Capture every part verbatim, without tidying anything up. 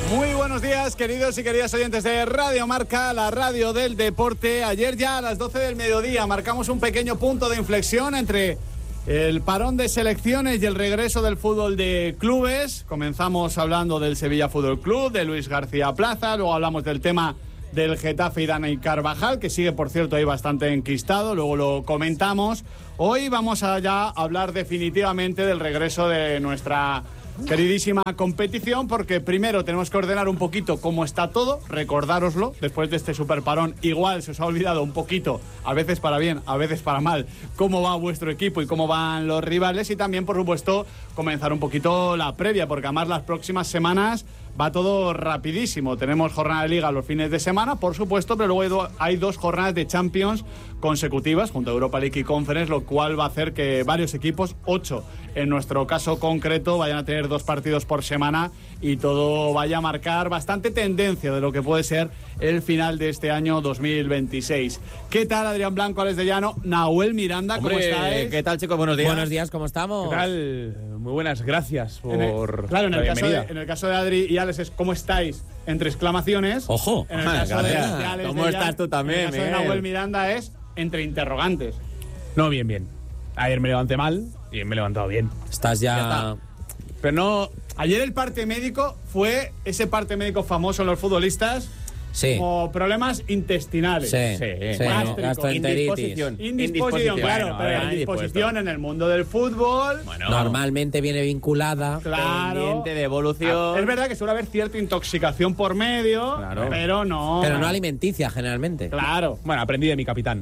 Muy buenos días, queridos y queridas oyentes de Radio Marca, la radio del deporte. Ayer ya a las doce del mediodía marcamos un pequeño punto de inflexión entre el parón de selecciones y el regreso del fútbol de clubes. Comenzamos hablando del Sevilla Fútbol Club, de Luis García Plaza, luego hablamos del tema del Getafe y Dani Carvajal, que sigue, por cierto, ahí bastante enquistado, luego lo comentamos. Hoy vamos a ya hablar definitivamente del regreso de nuestra queridísima competición, porque primero tenemos que ordenar un poquito cómo está todo, recordároslo, después de este super parón, igual se os ha olvidado un poquito, a veces para bien, a veces para mal, cómo va vuestro equipo y cómo van los rivales, y también, por supuesto, comenzar un poquito la previa, porque además las próximas semanas va todo rapidísimo. Tenemos jornada de Liga los fines de semana, por supuesto, pero luego hay, do- hay dos jornadas de Champions consecutivas, junto a Europa League y Conference, lo cual va a hacer que varios equipos, ocho en nuestro caso concreto, vayan a tener dos partidos por semana y todo vaya a marcar bastante tendencia de lo que puede ser el final de este año dos mil veintiséis. ¿Qué tal, Adrián Blanco, Alex de Llano, Nahuel Miranda? Hombre, ¿cómo estáis? ¿Qué tal, chicos? Buenos días. Buenos días, ¿cómo estamos? ¿Qué tal? Muy buenas, gracias por En el, claro, en la el, caso de, bienvenida. en el caso de Adri y Alex es ¿cómo estáis? Entre exclamaciones. Ojo. En el caso de, de Gracias. Alex ¿Cómo de estás Jan, tú también, En el caso de Miguel? Nahuel Miranda es entre interrogantes. No, bien, bien. Ayer me levanté mal y me he levantado bien. Estás ya... Ya está. Pero no... Ayer el parte médico fue ese parte médico famoso en los futbolistas, Sí. como problemas intestinales. Sí, Sí. sí, Gástrico. gastroenteritis. Indisposición. Indisposición, claro, Bueno, pero eh, indisposición en el mundo del fútbol. Bueno, Normalmente viene vinculada. Claro. pendiente de evolución. Ah, es verdad que suele haber cierta intoxicación por medio, Claro. pero no. Pero no alimenticia, generalmente. Claro. Bueno, aprendí de mi capitán.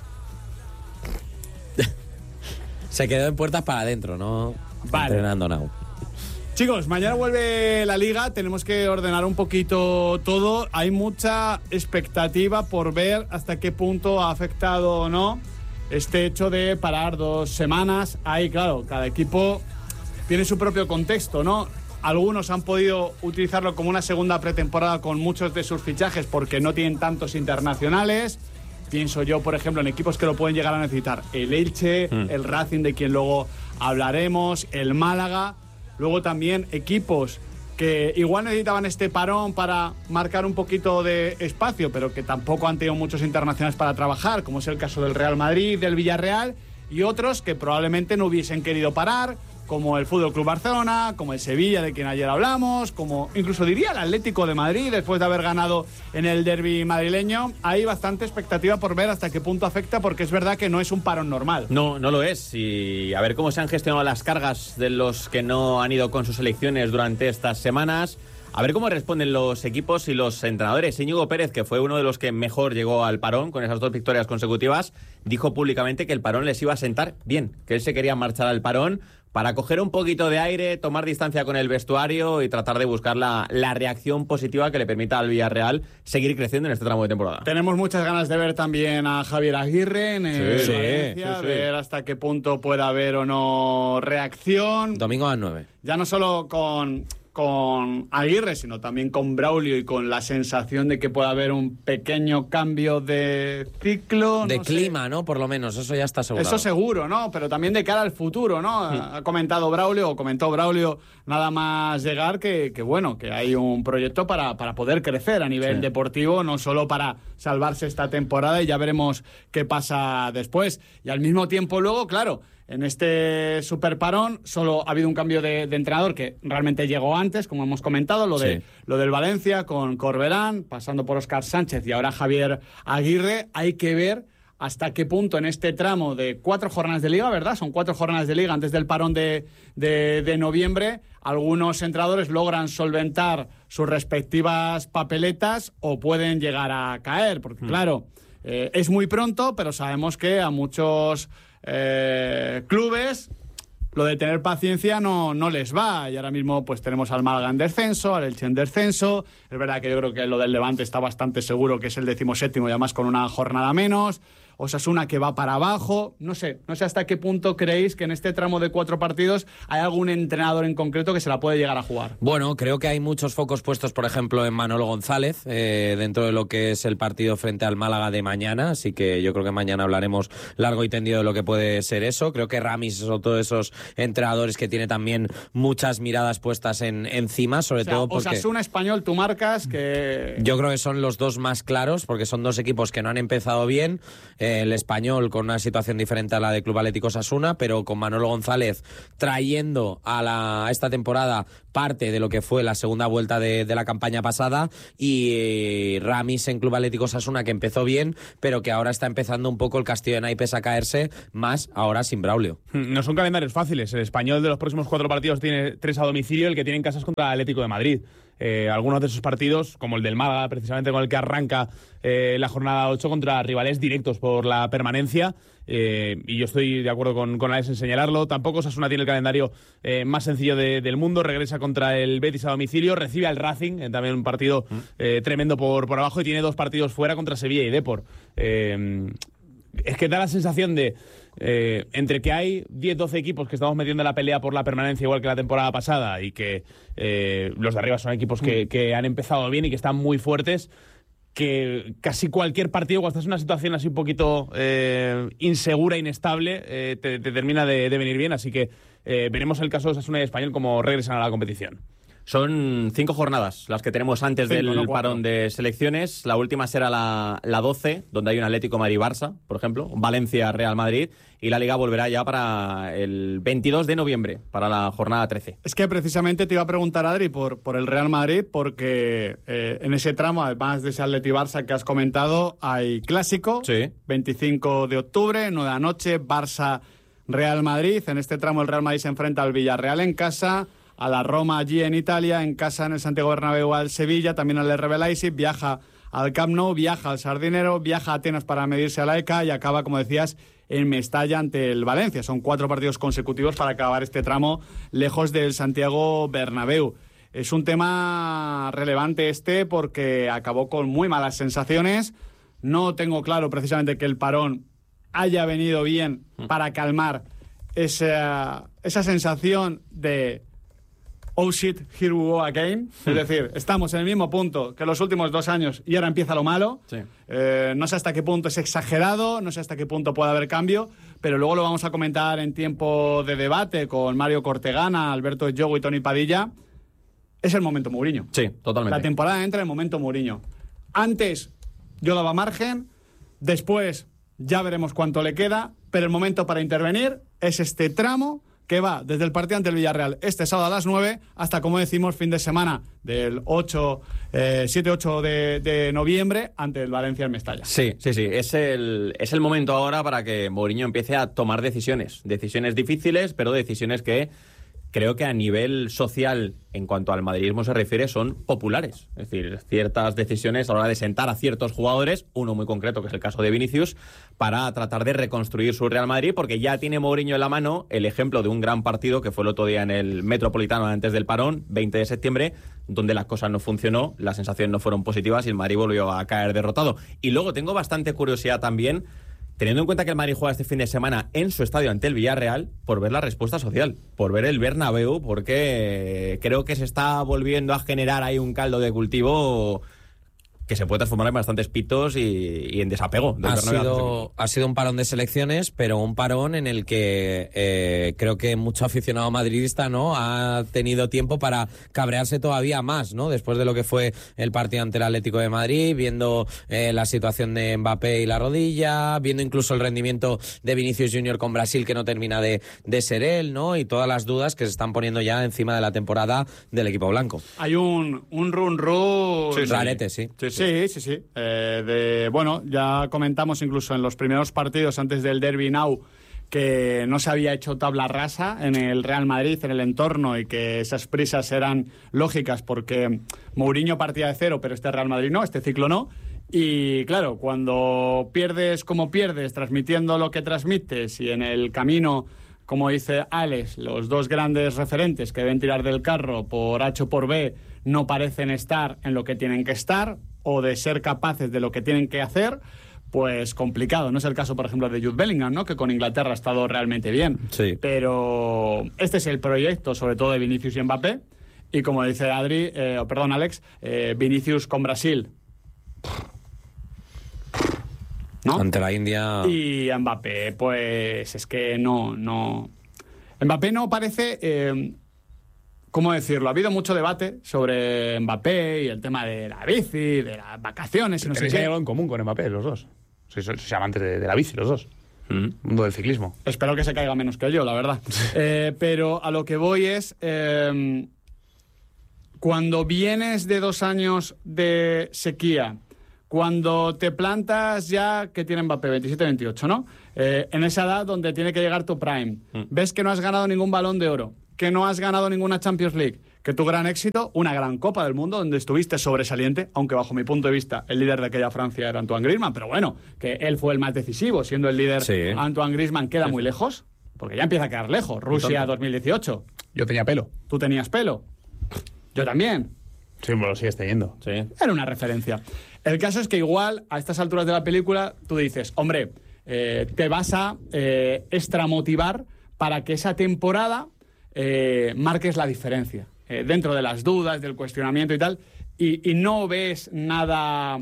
Se quedó en puertas para adentro, ¿no? Vale. Entrenando now. Chicos, mañana vuelve la Liga, tenemos que ordenar un poquito todo. Hay mucha expectativa por ver hasta qué punto ha afectado o no este hecho de parar dos semanas. Ahí, claro, cada equipo tiene su propio contexto, ¿no? Algunos han podido utilizarlo como una segunda pretemporada con muchos de sus fichajes porque no tienen tantos internacionales. Pienso yo, por ejemplo, en equipos que lo pueden llegar a necesitar. El Elche, Mm. el Racing, de quien luego hablaremos, el Málaga. Luego también equipos que igual necesitaban este parón para marcar un poquito de espacio, pero que tampoco han tenido muchos internacionales para trabajar, como es el caso del Real Madrid, del Villarreal, y otros que probablemente no hubiesen querido parar, como el Fútbol Club Barcelona, como el Sevilla, de quien ayer hablamos, como incluso diría el Atlético de Madrid, después de haber ganado en el derbi madrileño. Hay bastante expectativa por ver hasta qué punto afecta, porque es verdad que no es un parón normal. No, no lo es. Y a ver cómo se han gestionado las cargas de los que no han ido con sus selecciones durante estas semanas. A ver cómo responden los equipos y los entrenadores. Íñigo Pérez, que fue uno de los que mejor llegó al parón con esas dos victorias consecutivas, dijo públicamente que el parón les iba a sentar bien, que él se quería marchar al parón para coger un poquito de aire, tomar distancia con el vestuario y tratar de buscar la, la reacción positiva que le permita al Villarreal seguir creciendo en este tramo de temporada. Tenemos muchas ganas de ver también a Javier Aguirre en el Sí, Valencia, sí, sí. ver hasta qué punto puede haber o no reacción. Domingo a las nueve. Ya no solo con, con Aguirre, sino también con Braulio y con la sensación de que puede haber un pequeño cambio de ciclo. De no sé. clima, ¿no? Por lo menos, eso ya está asegurado. Eso seguro, ¿no? Pero también de cara al futuro, ¿no? Ha comentado Braulio, o comentó Braulio nada más llegar, que, que bueno, que hay un proyecto para, para poder crecer a nivel Sí. deportivo, no solo para salvarse esta temporada, y ya veremos qué pasa después. Y al mismo tiempo luego, claro, en este super parón solo ha habido un cambio de, de entrenador que realmente llegó antes, como hemos comentado, lo, de, Sí. lo del Valencia con Corberán, pasando por Óscar Sánchez y ahora Javier Aguirre. Hay que ver hasta qué punto en este tramo de cuatro jornadas de Liga, ¿verdad? Son cuatro jornadas de Liga antes del parón de, de, de noviembre. Algunos entrenadores logran solventar sus respectivas papeletas o pueden llegar a caer, porque claro, eh, es muy pronto, pero sabemos que a muchos eh, clubes lo de tener paciencia no, no les va. Y ahora mismo pues tenemos al Málaga en descenso, al Elche en descenso. Es verdad que yo creo que lo del Levante está bastante seguro que es el decimoséptimo y además con una jornada menos. Osasuna que va para abajo. No sé, no sé hasta qué punto creéis que en este tramo de cuatro partidos hay algún entrenador en concreto que se la puede llegar a jugar. Bueno, creo que hay muchos focos puestos, por ejemplo, en Manolo González, eh, dentro de lo que es el partido frente al Málaga de mañana, así que yo creo que mañana hablaremos largo y tendido de lo que puede ser eso. Creo que Ramis son todos esos entrenadores que tiene también muchas miradas puestas en, encima, sobre o sea, todo porque... Osasuna, Español, tú marcas que... Yo creo que son los dos más claros, porque son dos equipos que no han empezado bien, eh, el Español con una situación diferente a la de Club Atlético Osasuna, pero con Manolo González trayendo a, la, a esta temporada parte de lo que fue la segunda vuelta de, de la campaña pasada, y eh, Ramis en Club Atlético Osasuna, que empezó bien, pero que ahora está empezando un poco el castillo de naipes a caerse, más ahora sin Braulio. No son calendarios fáciles. El Español de los próximos cuatro partidos tiene tres a domicilio, el que tiene en casa es contra el Atlético de Madrid. Eh, algunos de esos partidos, como el del Málaga, precisamente con el que arranca eh, la jornada ocho, contra rivales directos por la permanencia, eh, y yo estoy de acuerdo con, con Alex en señalarlo. Tampoco Osasuna tiene el calendario eh, más sencillo de, del mundo. Regresa contra el Betis a domicilio, recibe al Racing, eh, también un partido eh, tremendo por, por abajo, y tiene dos partidos fuera contra Sevilla y Depor. Eh, es que da la sensación de... Eh, entre que hay diez doce equipos que estamos metiendo en la pelea por la permanencia igual que la temporada pasada, y que eh, los de arriba son equipos que, que han empezado bien y que están muy fuertes, que casi cualquier partido, cuando estás en una situación así un poquito eh, insegura, inestable, eh, te, te termina de, de venir bien. Así que eh, veremos el caso de Osasuna y Español cómo regresan a la competición. Son cinco jornadas las que tenemos antes Cinco, del no, parón de selecciones. La última será la, la doce, donde hay un Atlético Madrid-Barça, por ejemplo, un Valencia-Real Madrid, y la Liga volverá ya para el veintidós de noviembre, para la jornada trece. Es que precisamente te iba a preguntar, Adri, por, por el Real Madrid, porque eh, en ese tramo, además de ese Atleti-Barça que has comentado, hay clásico, Sí. veinticinco de octubre, nueve de la noche, Barça-Real Madrid. En este tramo el Real Madrid se enfrenta al Villarreal en casa, a la Roma allí en Italia, en casa en el Santiago Bernabéu al Sevilla, también al R B Leipzig, viaja al Camp Nou, viaja al Sardinero, viaja a Atenas para medirse a la E C A y acaba, como decías, en Mestalla ante el Valencia. Son cuatro partidos consecutivos para acabar este tramo lejos del Santiago Bernabéu. Es un tema relevante este porque acabó con muy malas sensaciones. No tengo claro precisamente que el parón haya venido bien para calmar esa, esa sensación de oh shit, here we go again. Es decir, estamos en el mismo punto que los últimos dos años y ahora empieza lo malo. Sí. Eh, no sé hasta qué punto es exagerado, no sé hasta qué punto puede haber cambio, pero luego lo vamos a comentar en tiempo de debate con Mario Cortegana, Alberto Yogo y Tony Padilla. Es el momento Mourinho. Sí, totalmente. La temporada entra en el momento Mourinho. Antes yo daba margen, después ya veremos cuánto le queda, pero el momento para intervenir es este tramo que va desde el partido ante el Villarreal este sábado a las nueve hasta, como decimos, fin de semana del ocho, eh, siete ocho de, de noviembre ante el Valencia en Mestalla. Sí, sí, sí. Es el, es el momento ahora para que Mourinho empiece a tomar decisiones. Decisiones difíciles, pero decisiones que creo que a nivel social, en cuanto al madridismo se refiere, son populares. Es decir, ciertas decisiones a la hora de sentar a ciertos jugadores, uno muy concreto, que es el caso de Vinicius, para tratar de reconstruir su Real Madrid, porque ya tiene Mourinho en la mano el ejemplo de un gran partido que fue el otro día en el Metropolitano antes del parón, veinte de septiembre, donde las cosas no funcionó, las sensaciones no fueron positivas y el Madrid volvió a caer derrotado. Y luego tengo bastante curiosidad también, teniendo en cuenta que el Madrid juega este fin de semana en su estadio ante el Villarreal, por ver la respuesta social, por ver el Bernabéu, porque creo que se está volviendo a generar ahí un caldo de cultivo que se puede transformar en bastantes pitos y, y en desapego del ha Bernabéu. sido, ha sido un parón de selecciones, pero un parón en el que eh, creo que mucho aficionado madridista no ha tenido tiempo para cabrearse todavía más, ¿no? Después de lo que fue el partido ante el Atlético de Madrid, viendo eh, la situación de Mbappé y la rodilla, viendo incluso el rendimiento de Vinicius Junior con Brasil, que no termina de, de ser él, ¿no? Y todas las dudas que se están poniendo ya encima de la temporada del equipo blanco. Hay un, un run run Sí, sí. Rarete, sí. Sí, sí. Sí, sí, sí. Eh, de, bueno, ya comentamos incluso en los primeros partidos antes del Derby Now que no se había hecho tabla rasa en el Real Madrid, en el entorno, y que esas prisas eran lógicas porque Mourinho partía de cero, pero este Real Madrid no, este ciclo no. Y claro, cuando pierdes como pierdes, transmitiendo lo que transmites, y en el camino, como dice Alex, los dos grandes referentes que deben tirar del carro por H o por B no parecen estar en lo que tienen que estar, o de ser capaces de lo que tienen que hacer, pues complicado. No es el caso, por ejemplo, de Jude Bellingham, ¿no? Que con Inglaterra ha estado realmente bien. Sí. Pero este es el proyecto, sobre todo de Vinicius y Mbappé. Y como dice Adri, eh, oh, perdón, Alex, eh, Vinicius con Brasil, ¿no? Ante la India. Y Mbappé, pues es que no, no. Mbappé no parece. Eh, ¿Cómo decirlo? Ha habido mucho debate sobre Mbappé y el tema de la bici, de las vacaciones y no sé ¿Tenéis qué. algo en común con Mbappé, los dos? Sois, sois amantes de, de la bici, los dos. Mm. Mundo del ciclismo. Espero que se caiga menos que yo, la verdad. Eh, pero a lo que voy es. Eh, cuando vienes de dos años de sequía, cuando te plantas ya, que tiene Mbappé, veintisiete veintiocho, ¿no? Eh, en esa edad donde tiene que llegar tu prime. Mm. Ves que no has ganado ningún Balón de Oro, que no has ganado ninguna Champions League, que tu gran éxito, una gran Copa del Mundo, donde estuviste sobresaliente, aunque bajo mi punto de vista el líder de aquella Francia era Antoine Griezmann, pero bueno, que él fue el más decisivo, siendo el líder. Sí. Antoine Griezmann queda muy lejos, porque ya empieza a quedar lejos. Rusia dos mil dieciocho. Yo tenía pelo. Tú tenías pelo. Yo también. Sí, me lo sigues teniendo. Sí. Era una referencia. El caso es que igual, a estas alturas de la película, tú dices, hombre, eh, te vas a eh, extramotivar para que esa temporada eh, marques la diferencia. Eh, dentro de las dudas, del cuestionamiento y tal, y, y no ves nada.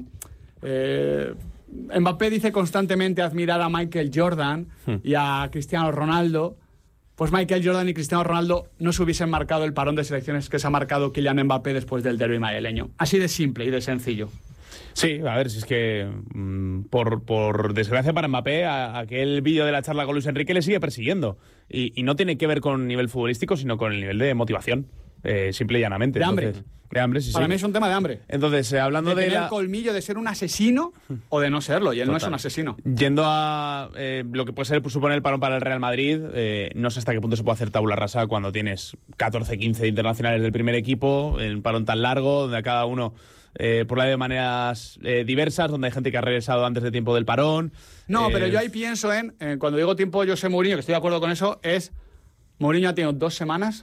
Eh, Mbappé dice constantemente admirar a Michael Jordan hmm. y a Cristiano Ronaldo. Pues Michael Jordan y Cristiano Ronaldo no se hubiesen marcado el parón de selecciones que se ha marcado Kylian Mbappé después del derbi madrileño. Así de simple y de sencillo. Sí, a ver, si es que mmm, por, por desgracia para Mbappé, a, aquel vídeo de la charla con Luis Enrique le sigue persiguiendo. Y, y no tiene que ver con nivel futbolístico, sino con el nivel de motivación. Eh, simple y llanamente. De hambre. Entonces, de hambre, sí, Para sí. mí es un tema de hambre. Entonces, eh, hablando de, de, de la... el colmillo de ser un asesino o de no serlo, y él Total. no es un asesino. Yendo a eh, lo que puede ser suponer el parón para el Real Madrid, eh, no sé hasta qué punto se puede hacer tabula rasa cuando tienes catorce, quince internacionales del primer equipo, en un parón tan largo, donde a cada uno eh, por la de maneras eh, diversas, donde hay gente que ha regresado antes de tiempo del parón. No, eh, pero yo ahí pienso en, eh, cuando digo tiempo José Mourinho, que estoy de acuerdo con eso, es Mourinho ha tenido dos semanas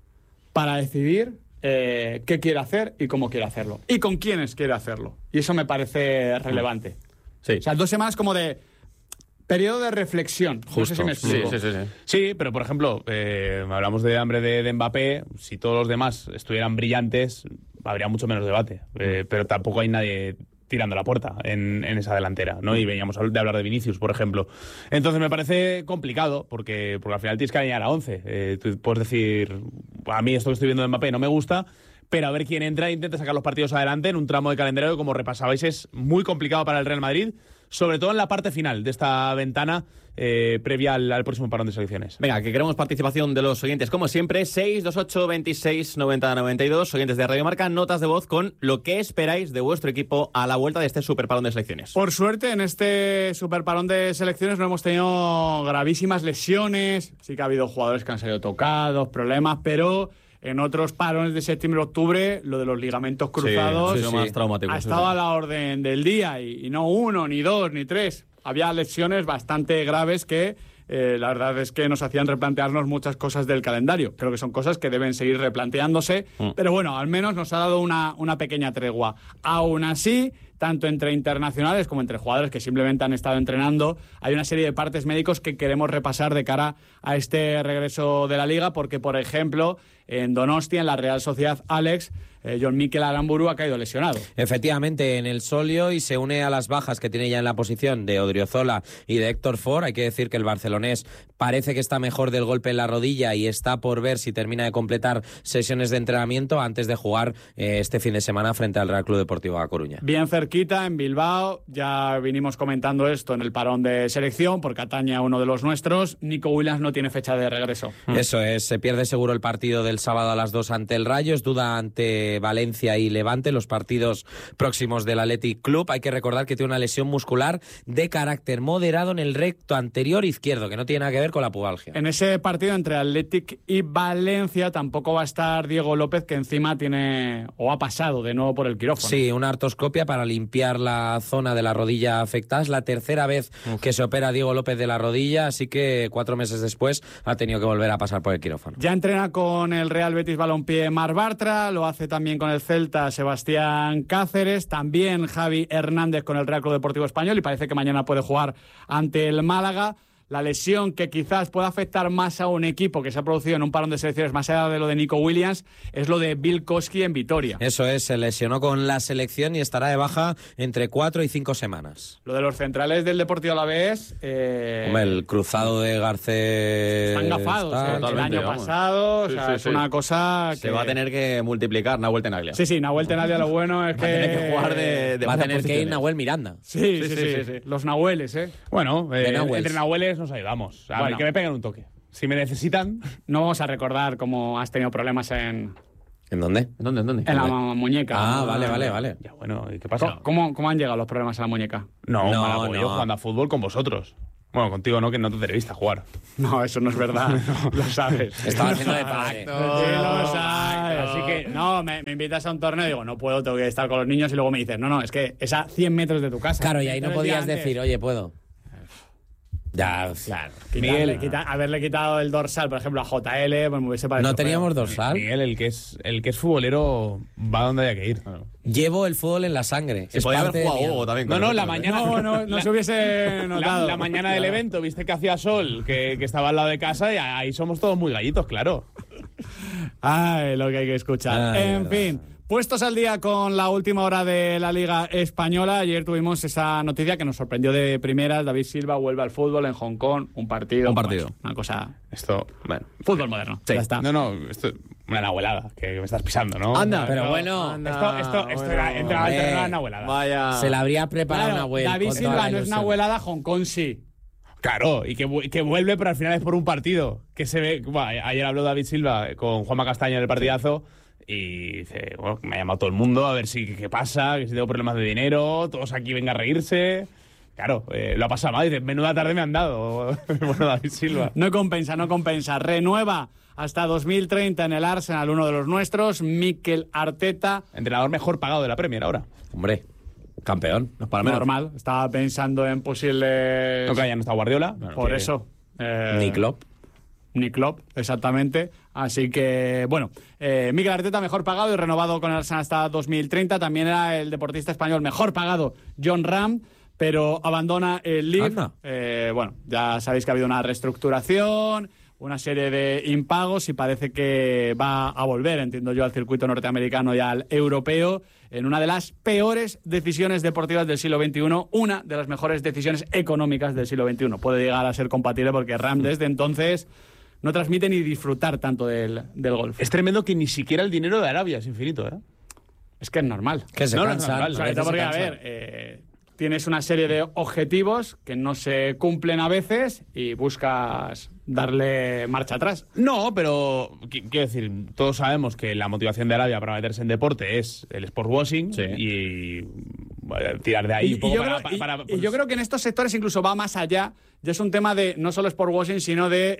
para decidir eh, qué quiere hacer y cómo quiere hacerlo. Y con quiénes quiere hacerlo. Y eso me parece relevante. Sí. O sea, dos semanas como de periodo de reflexión. Justo. No sé si me explico. Sí, sí, sí, sí. Sí, pero por ejemplo, eh, hablamos de hambre de, de Mbappé. Si todos los demás estuvieran brillantes, habría mucho menos debate. Eh, pero tampoco hay nadie tirando la puerta en, en esa delantera, ¿no? Y veníamos de hablar de Vinicius, por ejemplo. Entonces me parece complicado, porque, porque al final tienes que alinear a once. Eh, tú puedes decir, a mí esto que estoy viendo de Mbappé no me gusta, pero a ver quién entra e intenta sacar los partidos adelante en un tramo de calendario que, como repasabais, es muy complicado para el Real Madrid, sobre todo en la parte final de esta ventana eh, previa al, al próximo parón de selecciones. Venga, que queremos participación de los oyentes, como siempre, seis dos ocho veintiséis noventa noventa y dos, oyentes de Radio Marca, notas de voz con lo que esperáis de vuestro equipo a la vuelta de este super parón de selecciones. Por suerte, en este super parón de selecciones no hemos tenido gravísimas lesiones. Sí que ha habido jugadores que han salido tocados, problemas, pero en otros parones de septiembre-octubre, lo de los ligamentos cruzados sí, sí, sí. Más traumático, ha sí, estado sí. a la orden del día. Y, y no uno, ni dos, ni tres. Había lesiones bastante graves que eh, la verdad es que nos hacían replantearnos muchas cosas del calendario. Creo que son cosas que deben seguir replanteándose. Mm. Pero bueno, al menos nos ha dado una, una pequeña tregua. Aún así, tanto entre internacionales como entre jugadores que simplemente han estado entrenando, hay una serie de partes médicos que queremos repasar de cara a este regreso de la Liga, porque, por ejemplo, en Donostia, en la Real Sociedad, Alex, eh, Jon Mikel Aramburu ha caído lesionado. Efectivamente, en el solio, y se une a las bajas que tiene ya en la posición de Odriozola y de Héctor Ford. Hay que decir que el barcelonés parece que está mejor del golpe en la rodilla y está por ver si termina de completar sesiones de entrenamiento antes de jugar eh, este fin de semana frente al Real Club Deportivo A Coruña. Bien cerquita, en Bilbao, ya vinimos comentando esto en el parón de selección, porque atañe a uno de los nuestros. Nico Williams no tiene fecha de regreso. Eso es, se pierde seguro el partido del sábado a las dos ante el Rayo, es duda ante Valencia y Levante, los partidos próximos del Athletic Club. Hay que recordar que tiene una lesión muscular de carácter moderado en el recto anterior izquierdo, que no tiene nada que ver con la pubalgia. En ese partido entre Athletic y Valencia tampoco va a estar Diego López, que encima tiene o ha pasado de nuevo por el quirófano. Sí, una artroscopia para limpiar la zona de la rodilla afectada. Es la tercera vez Uf. que se opera Diego López de la rodilla, así que cuatro meses después ha tenido que volver a pasar por el quirófano. Ya entrena con el Real Betis Balompié Mar Bartra, lo hace también con el Celta Sebastián Cáceres, también Javi Hernández con el Real Club Deportivo Español y parece que mañana puede jugar ante el Málaga. La lesión que quizás pueda afectar más a un equipo que se ha producido en un parón de selecciones más allá de lo de Nico Williams es lo de Bill Koski en Vitoria. Eso es, se lesionó con la selección y estará de baja entre cuatro y cinco semanas. Lo de los centrales del Deportivo Alavés... Eh... Hombre, el cruzado de Garcés... Están gafados, está... ¿eh? El año vamos. pasado, sí, o sea, sí, es sí. una cosa que... Se va a tener que multiplicar Nahuel Tenaglia. Sí, sí, Nahuel Tenaglia lo bueno es que... Va a tener que jugar de... de va a tener que ir Nahuel Miranda. Sí sí sí, sí, sí, sí. Los Nahueles, ¿eh? Bueno, eh, entre Nahueles nos ayudamos. A bueno. ver, que me peguen un toque. Si me necesitan... No vamos a recordar cómo has tenido problemas en... ¿En dónde? ¿En dónde? ¿En dónde? En la muñeca. Ah, vale, vale, vale. Ya, bueno, ¿y qué pasa? ¿Cómo, cómo han llegado los problemas a la muñeca? No, no, no. Yo jugando a fútbol con vosotros. Bueno, contigo no, que no te atreviste a jugar. No, eso no es verdad. no. Lo sabes. Estaba haciendo de padre. Sí, lo sabes. Así que, no, me, me invitas a un torneo y digo, no puedo, tengo que estar con los niños y luego me dices, no, no, es que es a cien metros de tu casa. Claro, y ahí no podías decir, oye, puedo. Ya, claro. Miguel, quita, haberle quitado el dorsal, por ejemplo, a J L, pues me hubiese parecido. No teníamos dorsal. Miguel, el que es el que es futbolero va donde haya que ir. Claro. Llevo el fútbol en la sangre. Se podía haber jugado Hugo también. No, no, la mañana. No, no, no la, se hubiese notado. La, la mañana del evento, viste que hacía sol, que, que estaba al lado de casa y ahí somos todos muy gallitos, claro. Ay, lo que hay que escuchar. Ay, en verdad. fin. Puestos al día con la última hora de la Liga Española, ayer tuvimos esa noticia que nos sorprendió de primeras. David Silva vuelve al fútbol en Hong Kong, un partido. Un partido. Bueno, una cosa... Esto, bueno, fútbol moderno. Sí. Ya está. No, no, esto es una nahuelada que me estás pisando, ¿no? Anda, pero no, bueno. Anda, esto esto, esto bueno, era, entra al terreno de nahuelada. Vaya. Se la habría preparado claro, Nahuel. David Silva no es nahuelada, Hong Kong sí. Claro, y que, que vuelve, pero al final es por un partido. Que se ve. Bueno, ayer habló David Silva con Juanma Castaño en el partidazo. Y dice, bueno, me ha llamado todo el mundo a ver si qué pasa, que si tengo problemas de dinero, todos aquí vengan a reírse. Claro, eh, lo ha pasado mal, dice, menuda tarde me han dado. Bueno, David Silva. No compensa, no compensa. Renueva hasta dos mil treinta en el Arsenal, uno de los nuestros, Mikel Arteta. Entrenador mejor pagado de la Premier ahora. Hombre, campeón. No es para menos. Normal, estaba pensando en posibles... No, que ya no está Guardiola. Bueno, por que... eso. Eh... Ni Klopp. Ni Klopp, exactamente. Así que, bueno, eh, Mikel Arteta mejor pagado y renovado con el Arsenal hasta dos mil treinta. También era el deportista español mejor pagado, John Ram, pero abandona el Leeds. Eh, bueno, ya sabéis que ha habido una reestructuración, una serie de impagos y parece que va a volver, entiendo yo, al circuito norteamericano y al europeo en una de las peores decisiones deportivas del siglo veintiuno, una de las mejores decisiones económicas del siglo veintiuno. Puede llegar a ser compatible porque Ram desde entonces... no transmite ni disfrutar tanto del, del golf. Es tremendo que ni siquiera el dinero de Arabia es infinito, ¿eh? Es que es normal. Que se no, cansan. No es normal. Sobre porque, a ver, eh, tienes una serie de objetivos que no se cumplen a veces y buscas darle marcha atrás. No, pero quiero decir, todos sabemos que la motivación de Arabia para meterse en deporte es el sportswashing sí. y bueno, tirar de ahí y, un poco y yo para, creo, para, para, y, pues... y yo creo que en estos sectores incluso va más allá. Ya es un tema de no solo sportswashing, sino de...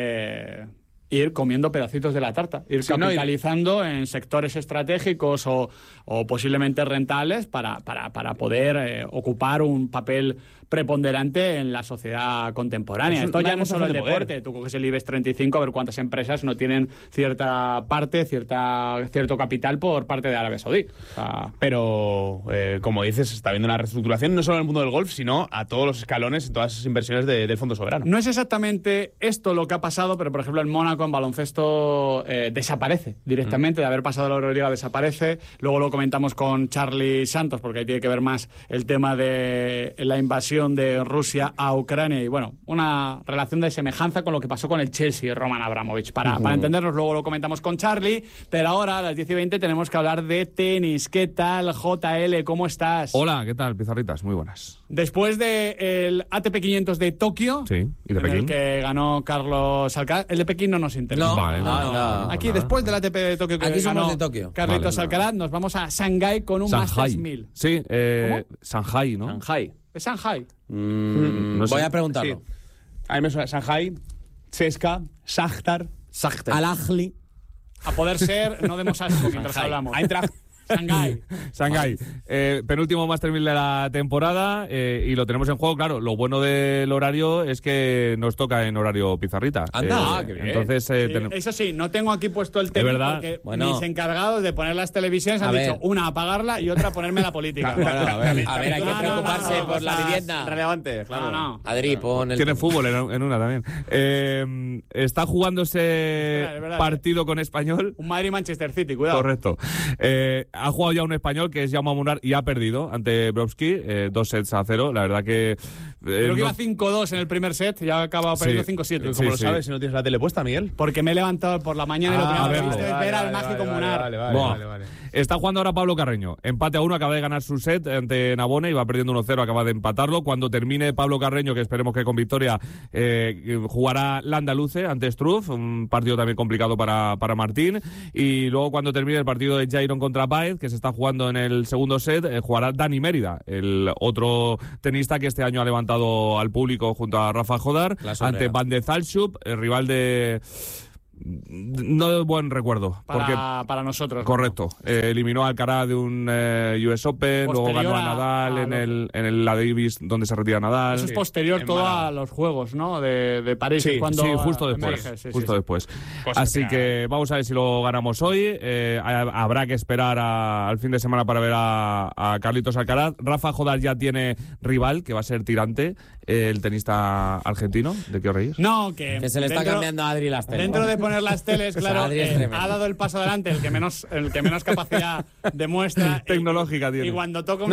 Eh, ir comiendo pedacitos de la tarta, ir sí, capitalizando no, y... en sectores estratégicos o, o posiblemente rentables para, para, para poder eh, ocupar un papel preponderante en la sociedad contemporánea. Esto ya no es solo el de deporte. Tú coges el IBEX treinta y cinco a ver cuántas empresas no tienen cierta parte, cierta, cierto capital por parte de Arabia Saudí. O sea, pero, eh, como dices, está habiendo una reestructuración no solo en el mundo del golf, sino a todos los escalones y todas esas inversiones de, del Fondo Soberano. No es exactamente esto lo que ha pasado, pero, por ejemplo, en Mónaco, en baloncesto, eh, desaparece directamente. Mm. De haber pasado la Euroliga, desaparece. Luego lo comentamos con Charlie Santos, porque ahí tiene que ver más el tema de la invasión de Rusia a Ucrania y bueno, una relación de semejanza con lo que pasó con el Chelsea, Roman Abramovich. Para, uh-huh. para entendernos, luego lo comentamos con Charlie, pero ahora a las diez y veinte tenemos que hablar de tenis. ¿Qué tal, J L? ¿Cómo estás? Hola, ¿qué tal, Pizarritas? Muy buenas. Después del A T P quinientos de Tokio, sí, ¿y de en Pekín? El que ganó Carlos Alcaraz, el de Pekín no nos interesa. No, vale, no, no, no. Aquí, no, después del A T P de Tokio que Aquí ganó somos de Tokio. Carlitos vale, Alcaraz, nos vamos a Shanghái con un Shanghai. Masters mil. Sí, eh, Shanghai, ¿no? Shanghai. ¿Es Shanghai? Mm, no sé. Voy a preguntarlo. Sí. A mí me suena Shanghai, Ceska, Shakhtar, Al-Ahly. A poder ser, no demos asco mientras hablamos. Eintracht, Shanghái. Shanghái. Eh, penúltimo Master mil de la temporada eh, y lo tenemos en juego. Claro, lo bueno del horario es que nos toca en horario pizarrita. Anda, Eh, ah, qué bien. Entonces, eh, Sí, ten- eso sí, no tengo aquí puesto el tema verdad? porque Bueno. mis encargados de poner las televisiones han A dicho ver. una apagarla y otra ponerme la política. Bueno, a ver, a ver, hay que No, no, preocuparse no, no, por la cosas vivienda. Relevante, claro. No, no. Adri, pon el... tiene fútbol en, en una también. Eh, está jugándose Es verdad, partido con Español. Un Madrid-Manchester City, cuidado. Correcto. Eh, ha jugado ya un español que es Jaume Munar y ha perdido ante Brovski, eh, dos sets a cero. La verdad que... eh, Creo que no- iba cinco dos en el primer set y ha acabado perdiendo Sí. cinco siete. ¿Cómo Sí, lo sí. sabes si no tienes la tele puesta, Miguel? Porque me he levantado por la mañana y lo Ah, primero a que he verlo. visto es ver al mágico Munar. Vale, vale, Buah. vale, vale. Está jugando ahora Pablo Carreño. Empate a uno, acaba de ganar su set ante Navone y va perdiendo uno cero, acaba de empatarlo. Cuando termine Pablo Carreño, que esperemos que con victoria, eh, jugará Landaluce ante Struff, un partido también complicado para, para Martín. Y luego cuando termine el partido de Jairon contra Baez, que se está jugando en el segundo set, eh, jugará Dani Mérida, el otro tenista que este año ha levantado al público junto a Rafa Jodar, La sombrera. ante Van de Zalschup, el rival de... No de buen recuerdo, porque Para, para nosotros. correcto. Eh, eliminó a Alcaraz de un eh, U S Open, luego Posterior ganó a a- Nadal a en lo- el, en el la Davis, donde se retira Nadal. Eso es Sí, posterior en todo Málaga. a los juegos, ¿no? De, de París. Sí, es cuando sí, justo después. emerge, sí, sí, justo sí. después. Cosa Así que- que vamos a ver si lo ganamos hoy. Eh, ha- habrá que esperar a- al fin de semana para ver a, a Carlitos Alcaraz. Rafa Jodar ya tiene rival, que va a ser Tirante, eh, el tenista argentino. ¿De qué os reís? No, que, Que se le está dentro- cambiando a Adri las teles. Dentro de poner las teles, O sea, claro, Adri es eh, tremendo. ha dado el paso adelante el que menos, el que menos capacidad demuestra. Tecnológica y, tiene. Y cuando toca